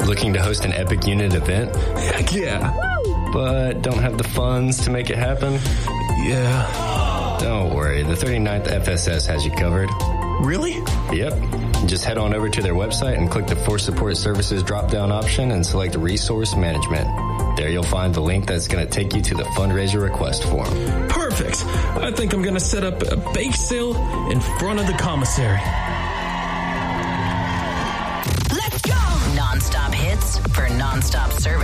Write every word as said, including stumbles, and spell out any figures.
Looking to host an Epic Unit event? Heck yeah. But don't have the funds to make it happen? Yeah. Don't worry, the thirty-ninth F S S has you covered. Really? Yep. Just head on over to their website and click the Force Support Services drop-down option and select Resource Management. There you'll find the link that's going to take you to the fundraiser request form. Perfect. I think I'm going to set up a bake sale in front of the commissary. Let's go! Non-stop hits for non-stop service.